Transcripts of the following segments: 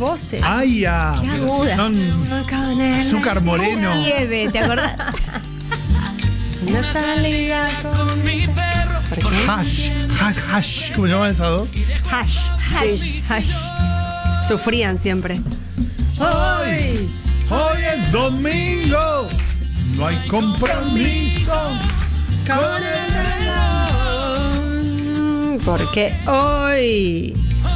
voces. ¡Ay, ya! Qué agudas. Son azúcar moreno. Nieve, ¿te acordás? Una salida con mi perro. Hash. ¿Cómo se llaman esas dos? Hash. Sí, hash. Sufrían siempre. Hoy es domingo. No hay compromiso con el reloj. Porque hoy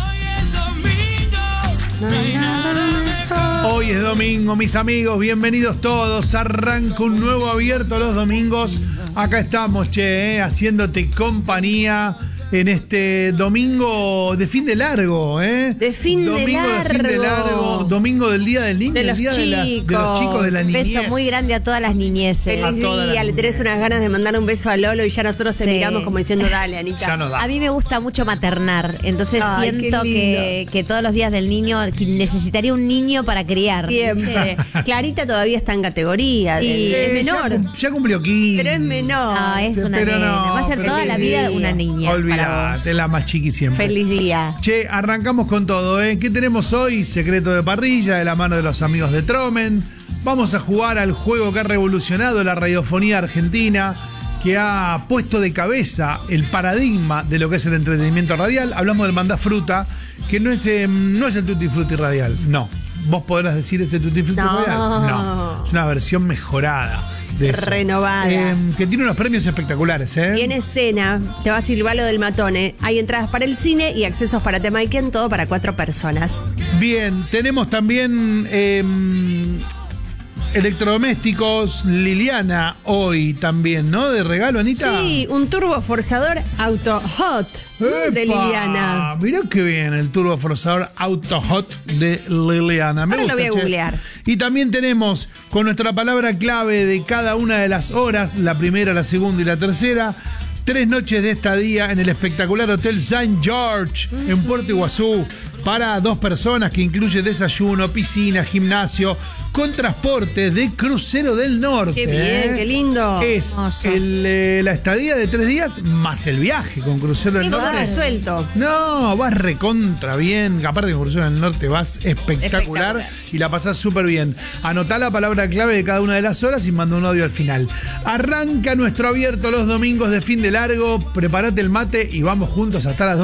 no hay nada mejor. Hoy es domingo, mis amigos. Bienvenidos todos. Arranca un nuevo abierto los domingos. Acá estamos, haciéndote compañía en este domingo de fin de largo, De fin de largo. Domingo del Día del Niño, De los el día de los chicos, de la Un niñez. beso muy grande a todas las niñeces. A Feliz todas día, las le tenés unas ganas de mandar un beso a Lolo y ya nosotros te Sí. miramos como diciendo, dale, Anita. Ya nos da. A mí me gusta mucho maternar, entonces Ay, siento qué que todos los días del niño que necesitaría un niño para criar. Siempre. Clarita todavía está en categoría. Sí. Es menor. Ya cumplió 15. Pero es menor. No, es una Pero nena. no, Va a ser pero toda qué la vida una niña. para vos. Olvídate, la más chiqui siempre. Feliz día. Che, arrancamos con todo, ¿eh? ¿Qué tenemos hoy? Secreto de parrilla, de la mano de los amigos de Tromen. Vamos a jugar al juego que ha revolucionado la radiofonía argentina, que ha puesto de cabeza el paradigma de lo que es el entretenimiento radial. Hablamos del mandafruta, que no es el Tutti Frutti radial, no. ¿Vos podrás decir ese Tutti Frutti No. radial? No. Es una versión mejorada de eso. Renovada. Que tiene unos premios espectaculares, ¿eh? Y en escena, te va a silbar lo del matone. Hay entradas para el cine y accesos para Temaiken, todo para 4 personas. Bien, tenemos también electrodomésticos Liliana hoy también, ¿no? De regalo, Anita. Sí, un turbo forzador Auto Hot de ¡Epa! Liliana. Mirá qué bien, el turbo forzador Auto Hot de Liliana. Me Ahora gusta, lo voy a che. googlear. Y también tenemos con nuestra palabra clave de cada una de las horas, la primera, la segunda y la tercera, 3 noches de estadía en el espectacular Hotel St. George en Puerto Iguazú para 2 personas, que incluye desayuno, piscina, gimnasio, con transporte de Crucero del Norte. Qué bien, qué lindo. Es Hermoso. la estadía de 3 días más el viaje con Crucero del Todo Norte. resuelto. No, vas recontra bien. Aparte con Crucero del Norte vas espectacular y la pasás súper bien. Anotá la palabra clave de cada una de las horas y manda un audio al final. Arranca nuestro abierto los domingos de fin de largo. Prepárate el mate y vamos juntos hasta las 2.